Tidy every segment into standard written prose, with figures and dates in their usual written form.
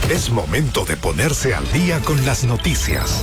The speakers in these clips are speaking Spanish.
Es momento de ponerse al día con las noticias.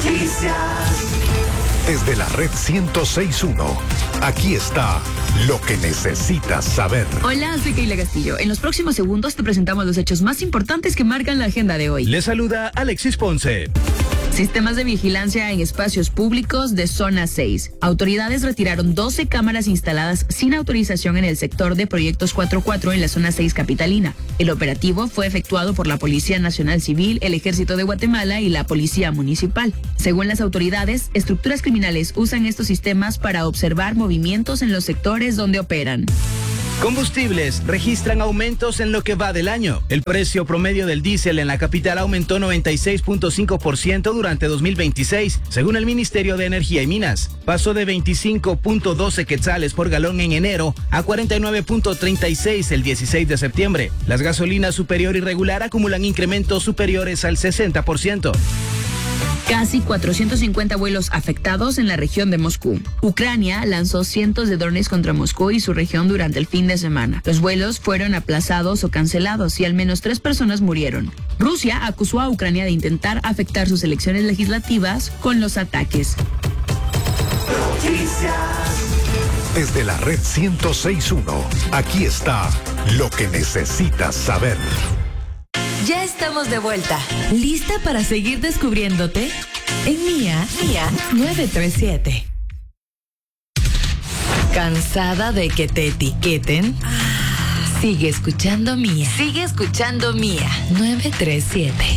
Desde la red 106.1, aquí está lo que necesitas saber. Hola, soy Keila Castillo. En los próximos segundos te presentamos los hechos más importantes que marcan la agenda de hoy. Le saluda Alexis Ponce. Sistemas de vigilancia en espacios públicos de zona 6. Autoridades retiraron 12 cámaras instaladas sin autorización en el sector de Proyectos 44 en la zona 6 capitalina. El operativo fue efectuado por la Policía Nacional Civil, el Ejército de Guatemala y la Policía Municipal. Según las autoridades, estructuras criminales usan estos sistemas para observar movimientos en los sectores donde operan. Combustibles registran aumentos en lo que va del año. El precio promedio del diésel en la capital aumentó 96.5% durante 2026, según el Ministerio de Energía y Minas. Pasó de 25.12 quetzales por galón en enero a 49.36 el 16 de septiembre. Las gasolinas superior y regular acumulan incrementos superiores al 60%. Casi 450 vuelos afectados en la región de Moscú. Ucrania lanzó cientos de drones contra Moscú y su región durante el fin de semana. Los vuelos fueron aplazados o cancelados y al menos 3 personas murieron. Rusia acusó a Ucrania de intentar afectar sus elecciones legislativas con los ataques. Desde la red 106.1, aquí está lo que necesitas saber. Ya estamos de vuelta. ¿Lista para seguir descubriéndote? En Mía 937. ¿Cansada de que te etiqueten? Sigue escuchando Mía. 937.